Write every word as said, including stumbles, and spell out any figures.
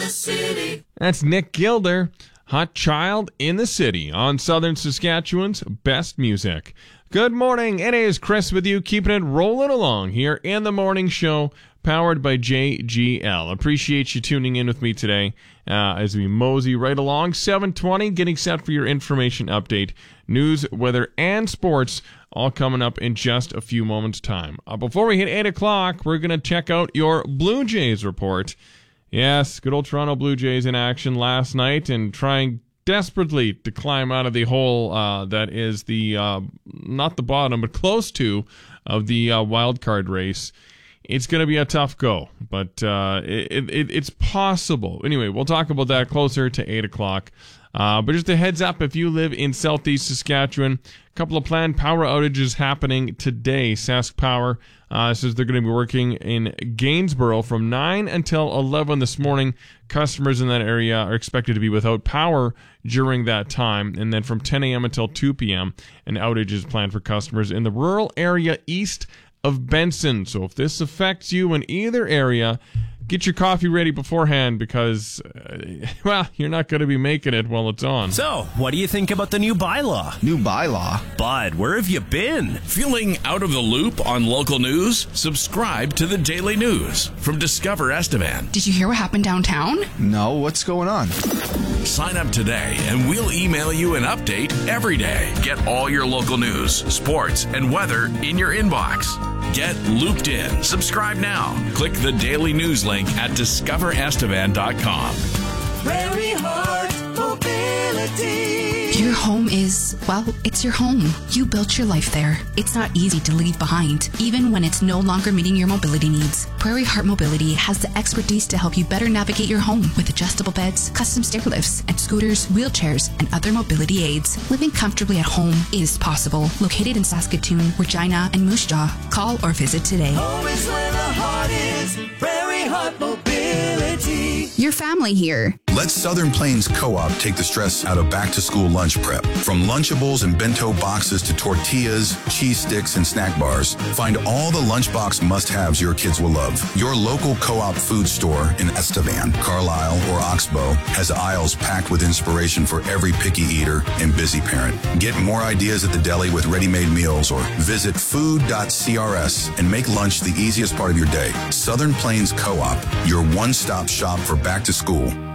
the city. That's Nick Gilder, Hot Child in the City on Southern Saskatchewan's best music. Good morning. It is Chris with you, keeping it rolling along here in the morning show, powered by J G L. Appreciate you tuning in with me today uh, as we mosey right along. seven twenty, getting set for your information update. News, weather, and sports all coming up in just a few moments' time. Uh, before we hit eight o'clock, we're going to check out your Blue Jays report. Yes, good old Toronto Blue Jays in action last night and trying desperately to climb out of the hole uh, that is the, uh, not the bottom, but close to, of the uh, wild card race. It's going to be a tough go, but uh, it, it, it's possible. Anyway, we'll talk about that closer to eight o'clock. Uh, but just a heads up, if you live in southeast Saskatchewan, a couple of planned power outages happening today. Sask Power uh, says they're going to be working in Gainsborough from nine until eleven this morning. Customers in that area are expected to be without power during that time. And then from ten a.m. until two p.m., an outage is planned for customers in the rural area east of Benson. So if this affects you in either area, get your coffee ready beforehand because, uh, well, you're not going to be making it while it's on. So, what do you think about the new bylaw? New bylaw? Bud, where have you been? Feeling out of the loop on local news? Subscribe to the Daily News from Discover Estevan. Did you hear what happened downtown? No, what's going on? Sign up today and we'll email you an update every day. Get all your local news, sports, and weather in your inbox. Get looped in. Subscribe now. Click the daily news link at discover estevan dot com. Prairie Heart Mobility. Your home is, well, it's your home. You built your life there. It's not easy to leave behind, even when it's no longer meeting your mobility needs. Prairie Heart Mobility has the expertise to help you better navigate your home with adjustable beds, custom stair lifts, and scooters, wheelchairs, and other mobility aids. Living comfortably at home is possible. Located in Saskatoon, Regina, and Moose Jaw. Call or visit today. Home is where the heart is. Prairie Heart Mobility. Your family here. Let Southern Plains Co-op take the stress out of back-to-school lunch prep. From Lunchables and bento boxes to tortillas, cheese sticks, and snack bars, find all the lunchbox must-haves your kids will love. Your local Co-op food store in Estevan, Carlisle, or Oxbow has aisles packed with inspiration for every picky eater and busy parent. Get more ideas at the deli with ready-made meals or visit food dot c r s and make lunch the easiest part of your day. Southern Plains Co-op, your one-stop shop for back-to-school.